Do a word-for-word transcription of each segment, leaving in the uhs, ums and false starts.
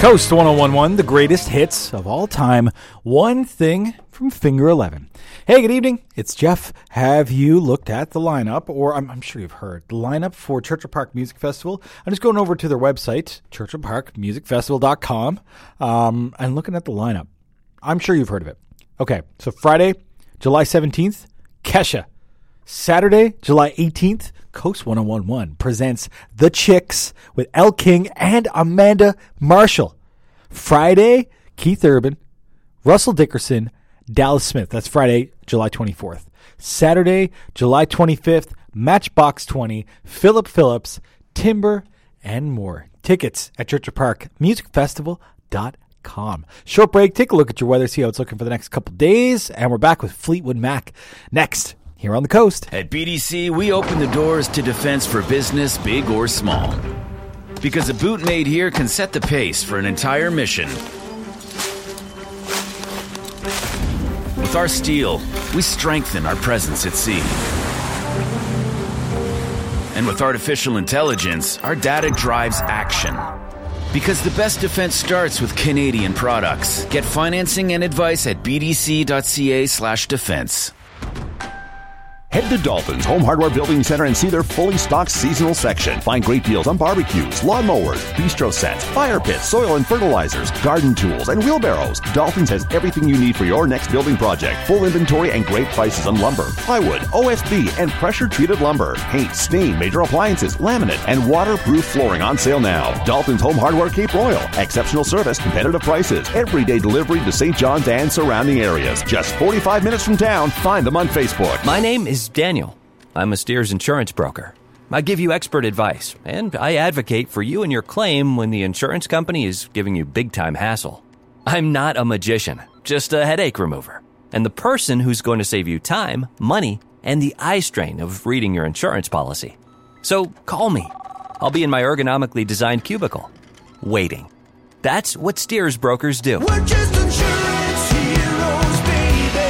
Coast one oh one one, the greatest hits of all time. One thing from Finger eleven. Hey, good evening. It's Jeff. Have you looked at the lineup, or I'm, I'm sure you've heard, the lineup for Churchill Park Music Festival? I'm just going over to their website, churchill park music festival dot com, um, and looking at the lineup. I'm sure you've heard of it. Okay, so Friday, July seventeenth, Kesha. Saturday, July eighteenth, Coast one oh one one presents The Chicks with Elle King and Amanda Marshall. Friday, Keith Urban, Russell Dickerson, Dallas Smith. That's Friday, July twenty-fourth. Saturday, July twenty-fifth, Matchbox twenty, Philip Phillips, Timber, and more. Tickets at churchill park music festival dot com. Short break, take a look at your weather, see how it's looking for the next couple days, and we're back with Fleetwood Mac next. Here on the Coast. At B D C, we open the doors to defense for business, big or small. Because a boot made here can set the pace for an entire mission. With our steel, we strengthen our presence at sea. And with artificial intelligence, our data drives action. Because the best defense starts with Canadian products. Get financing and advice at b d c dot c a slash defense. Head to Dalton's Home Hardware Building Center and see their fully stocked seasonal section. Find great deals on barbecues, lawnmowers, bistro sets, fire pits, soil and fertilizers, garden tools, and wheelbarrows. Dalton's has everything you need for your next building project. Full inventory and great prices on lumber, plywood, O S B, and pressure-treated lumber. Paint, stain, major appliances, laminate, and waterproof flooring on sale now. Dalton's Home Hardware Cape Royal. Exceptional service, competitive prices, everyday delivery to Saint John's and surrounding areas. Just forty-five minutes from town. Find them on Facebook. My name is Daniel. I'm a Steers insurance broker. I give you expert advice, and I advocate for you and your claim when the insurance company is giving you big-time hassle. I'm not a magician, just a headache remover, and the person who's going to save you time, money, and the eye strain of reading your insurance policy. So call me. I'll be in my ergonomically designed cubicle, waiting. That's what Steers brokers do. We're just insurance heroes, baby.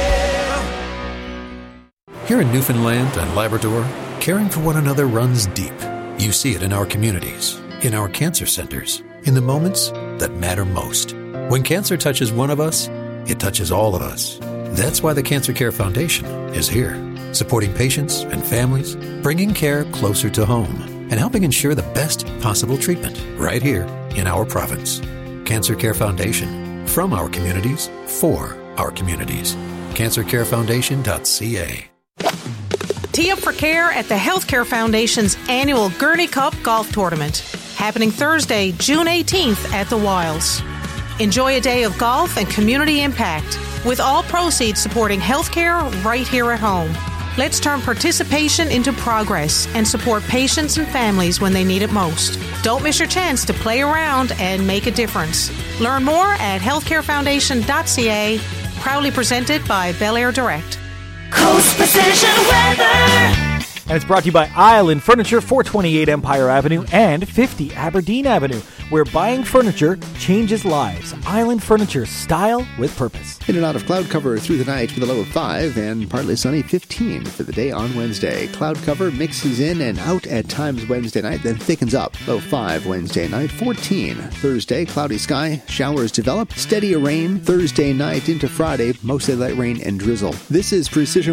Here in Newfoundland and Labrador, caring for one another runs deep. You see it in our communities, in our cancer centers, in the moments that matter most. When cancer touches one of us, it touches all of us. That's why the Cancer Care Foundation is here, supporting patients and families, bringing care closer to home, and helping ensure the best possible treatment right here in our province. Cancer Care Foundation, from our communities, for our communities. cancer care foundation dot c a. Tee up for care at the Healthcare Foundation's annual Gurney Cup Golf Tournament, happening Thursday, June eighteenth at the Wilds. Enjoy a day of golf and community impact, with all proceeds supporting healthcare right here at home. Let's turn participation into progress and support patients and families when they need it most. Don't miss your chance to play around and make a difference. Learn more at healthcare foundation dot c a, proudly presented by Bel Air Direct. Coast Precision Weather. And it's brought to you by Island Furniture, four twenty-eight Empire Avenue and fifty Aberdeen Avenue, where buying furniture changes lives. Island Furniture, style with purpose. In and out of cloud cover through the night with a low of five and partly sunny fifteen for the day on Wednesday. Cloud cover mixes in and out at times Wednesday night, then thickens up. Low five Wednesday night, fourteen. Thursday, cloudy sky, showers develop, steadier rain. Thursday night into Friday, mostly light rain and drizzle. This is Precision